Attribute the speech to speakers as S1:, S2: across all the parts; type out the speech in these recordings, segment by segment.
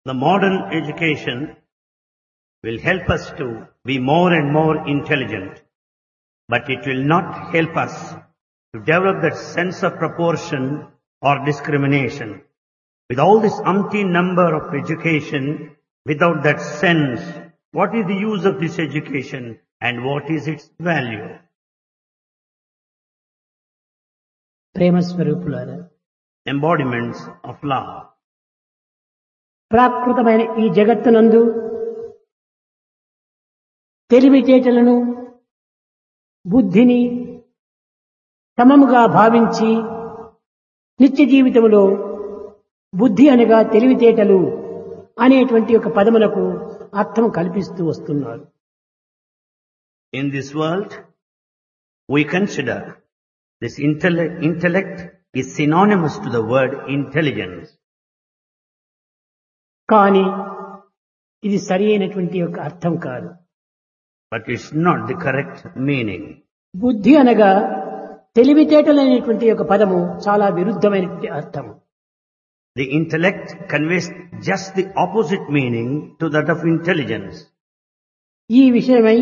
S1: The modern education will help us to be more and more intelligent, but it will not help us to develop that sense of proportion or discrimination. With all this umpteen number of education, without that sense, what is the use of this education and what is its value?
S2: ప్రేమ స్వరూపులారా,
S1: Embodiments of love.
S2: ప్రాకృతమైన ఈ జగత్తునందు తెలివితేటలను బుద్ధిని సమముగా భావించి నిత్య జీవితంలో బుద్ధి అనగా తెలివితేటలు అనేటువంటి ఒక పదములకు అర్థం కల్పిస్తూ వస్తున్నారు.
S1: In this world, we consider this intellect is synonymous to the word intelligence.
S2: కానీ ఇది సరి అయినటువంటి ఒక అర్థం కాదు.
S1: But it's not the correct meaning.
S2: బుద్ధి అనగా తెలివితేటలు అనేటువంటి ఒక పదము చాలా విరుద్ధమైనటువంటి అర్థము.
S1: The intellect conveys just the opposite meaning to that of intelligence.
S2: ఈ విషయమై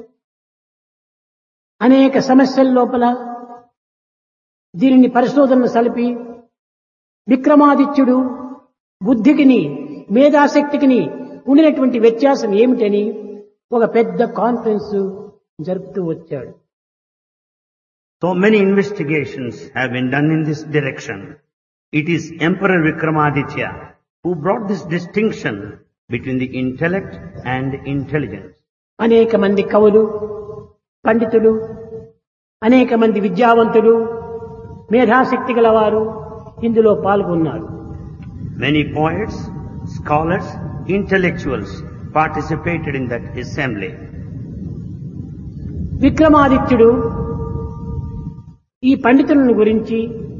S2: అనేక సమస్యల లోపల దీనిని పరిశోధన సలిపి విక్రమాదిత్యుడు బుద్ధికిని మేధాశక్తికిని ఉండినటువంటి వ్యత్యాసం ఏమిటని ఒక పెద్ద కాన్ఫరెన్స్ జరుపుతూ వచ్చాడు.
S1: So many investigations have been done in this direction. It is Emperor Vikramaditya who brought this distinction between the intellect and intelligence.
S2: అనేక మంది కవులు, పండితులు, అనేక మంది విద్యావంతులు, మేధాశక్తి గలవారు ఇందులో పాల్గొన్నారు.
S1: Many poets, scholars, intellectuals participated in that assembly.
S2: విక్రమాదిత్యుడు ఈ పండితులను గురించి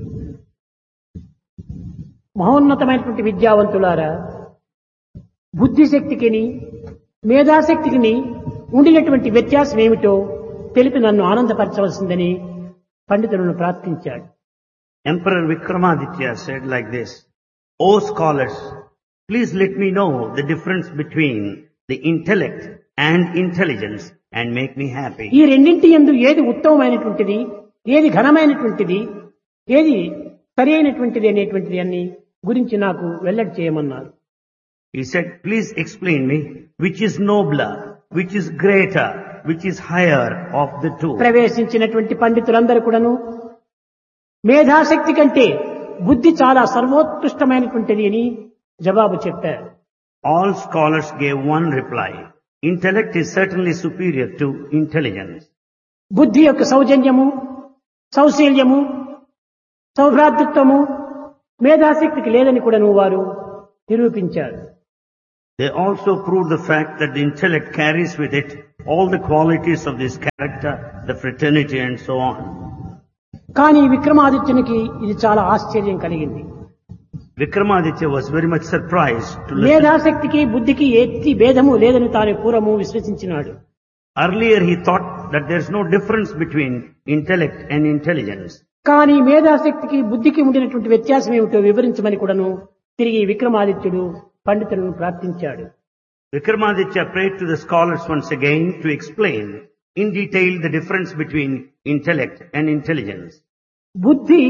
S2: మహోన్నతమైనటువంటి విద్యావంతులారా, బుద్ధిశక్తికిని మేధాశక్తికిని ఉండినటువంటి వ్యత్యాసం ఏమిటో తెలిపి నన్ను ఆనందపరచవలసిందని పండితులను ప్రార్థించాడు.
S1: Emperor Vikramaditya said like this, "O scholars, please let me know the difference between the intellect and intelligence and make me happy."
S2: ఈ రెండింటి యందు ఏది ఉత్తమమైనటువంటిది, ఏది ఘనమైనటువంటిది, ఏది సరి అయినటువంటిది అనేటువంటిది అన్ని గురించి నాకు వెల్లడి చేయమన్నారు.
S1: He said, "Please explain me which is nobler, which is greater, which is higher of the two."
S2: ప్రవేశించినటువంటి పండితులందరూ కూడాను మేధాశక్తి కంటే బుద్ధి చాలా సర్వోత్కృష్టమైనటువంటిది అని జవాబు చెప్పారు.
S1: All scholars gave one reply. Intellect is certainly superior to intelligence.
S2: బుద్ధి యొక్క సౌజన్యము, సౌశీల్యము, సౌభ్రాతృత్వము మేధాశక్తికి లేదని కూడా వారు నిరూపించారు.
S1: They also proved the fact that the intellect carries with it all the qualities of this character, the fraternity and so on.
S2: కానీ విక్రమాదిత్యునికి ఇది చాలా ఆశ్చర్యం కలిగింది.
S1: Vikramaditya was very much surprised to listen.
S2: మేధాశక్తికి బుద్ధికి ఎట్టి భేదము లేదని తాను పూర్వము విశ్వసించినాడు.
S1: Earlier he thought that there is no difference between intellect and intelligence.
S2: కానీ మేధాశక్తికి బుద్ధికి ఉండినటువంటి వ్యత్యాసం ఏమిటో వివరించమని కూడాను తిరిగి విక్రమాదిత్యుడు పండితులను ప్రార్థించాడు.
S1: Vikramaditya prayed to the scholars once again to explain in detail the difference between intellect and intelligence.
S2: బుద్ధి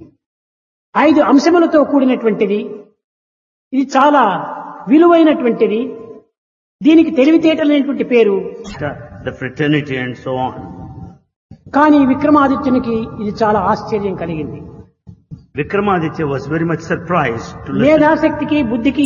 S2: 5 అంశములతో కూడినటువంటిది. ఇది చాలా విలువైనటువంటిది. దీనికి తెలివితేటలైనటువంటి పేరు.
S1: The fraternity and so on.
S2: కానీ విక్రమాదిత్యునికి ఇది చాలా ఆశ్చర్యం కలిగింది.
S1: Vikramaditya was very much surprised to listen.
S2: మేధాశక్తికి బుద్ధికి